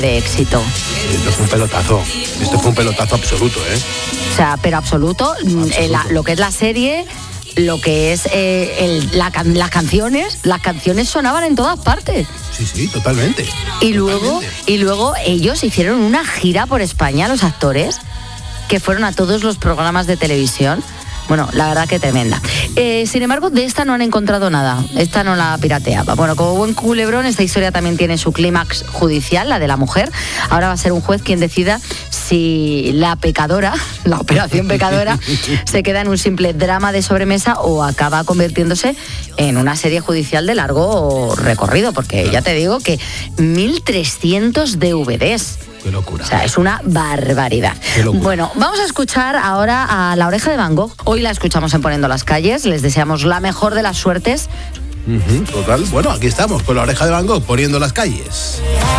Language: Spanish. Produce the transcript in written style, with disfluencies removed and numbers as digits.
de éxito. Esto fue un pelotazo absoluto, ¿eh? O sea, pero absoluto. Lo que es la serie, lo que es las canciones sonaban en todas partes. Sí, totalmente. Y luego ellos hicieron una gira por España, los actores, que fueron a todos los programas de televisión. Bueno, la verdad que tremenda. Sin embargo, de esta no han encontrado nada. Esta no la pirateaba. Bueno, como buen culebrón, esta historia también tiene su clímax judicial, la de la mujer. Ahora va a ser un juez quien decida si la pecadora, la operación pecadora, se queda en un simple drama de sobremesa o acaba convirtiéndose en una serie judicial de largo recorrido. Porque ya te digo que 1.300 DVDs. Qué locura. O sea, es una barbaridad. Bueno, vamos a escuchar ahora a La Oreja de Van Gogh. Hoy la escuchamos en Poniendo las Calles. Les deseamos la mejor de las suertes. Total. Bueno, aquí estamos con La Oreja de Van Gogh, Poniendo las Calles.